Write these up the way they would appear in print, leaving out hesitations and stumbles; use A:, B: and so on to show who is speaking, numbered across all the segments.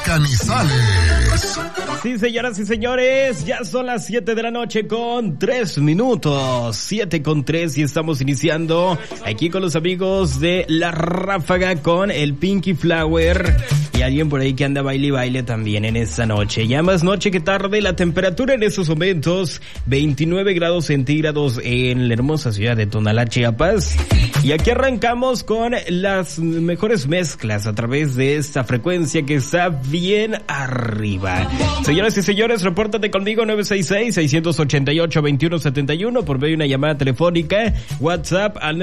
A: Canizales.
B: Sí, señoras y señores, ya son las 7 de la noche con 3 minutos. 7 con 3 y estamos iniciando aquí con los amigos de La Ráfaga con el Pinky Flower. Y alguien por ahí que anda baile y baile también en esta noche. Ya más noche que tarde, la temperatura en estos momentos, 29 grados centígrados en la hermosa ciudad de Tonalá, Chiapas. Y aquí arrancamos con las mejores mezclas a través de esta frecuencia que está bien arriba. Señoras y señores, repórtate conmigo 966-688-2171 por medio de una llamada telefónica, WhatsApp al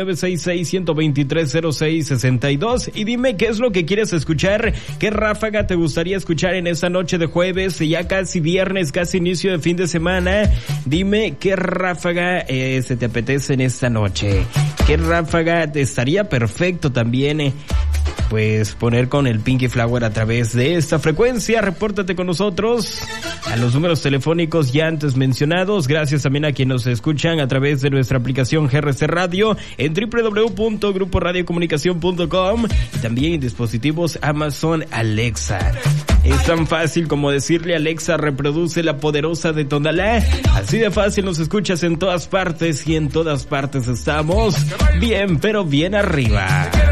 B: 966-123-0662 y dime qué es lo que quieres escuchar, qué ráfaga te gustaría escuchar en esta noche de jueves, ya casi viernes, casi inicio de fin de semana. Dime qué ráfaga se te apetece en esta noche, qué ráfaga te estaría perfecto también pues poner con el Pinky Flower a través de esta frecuencia. Repórtate con nosotros a los números telefónicos ya antes mencionados. Gracias también a quienes nos escuchan a través de nuestra aplicación GRC Radio en www.gruporadiocomunicación.com y también en dispositivos Amazon Alexa. Es tan fácil como decirle Alexa, reproduce La Poderosa de Tonalá. Así de fácil nos escuchas en todas partes y en todas partes estamos bien, pero bien arriba.